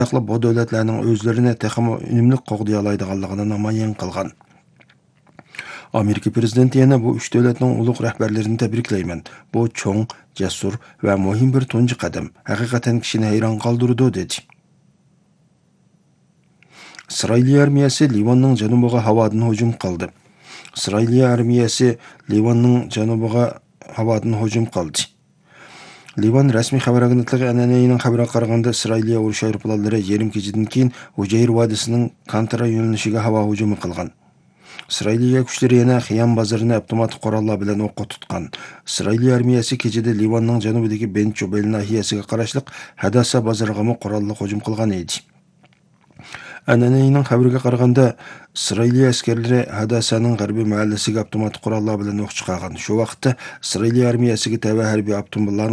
bu davlatlarning o'zlarini texmo unumli qo'g'day oladiganligini namoyon qilgan. Amerika prezidenti yana bu üç davlatning ulug' rahbarlarini tabriklayman. Bu cho'ng, jasur va muhim bir tunji qadam. Haqiqatan kishini hayron qoldirdi dedi. İsrail armiyasi Livanning janubiga havodan hujum qildi. İsrail armiyasi Livanning janubiga havodan hujum qildi. Livan rasmiy xabar agentligi an'ananing xabariga qaraganda Isroiliya urush aeroplanlari yarim kechadan keyin Hujayr vodiysining Kantara yo'nalishiga havo hujumi qilgan. İsrailiya kuchlari yana Xiyam bozorini avtomatik qurollar bilan o'qqa tutgan. İsrailiya armiyasi kechada Livanning janubidagi Ben Jubel nahiyasiga qarashliq Hadasa bozoriga qurolli hujum qilgan edi. An'ananing xabariga qaraganda İsrailiya askarlari Hadasaning g'arbiy mahallasiga avtomatik qurollar bilan o'q chiqargan. Shu vaqtda İsrailiya armiyasiga tava harbiy avtomobillar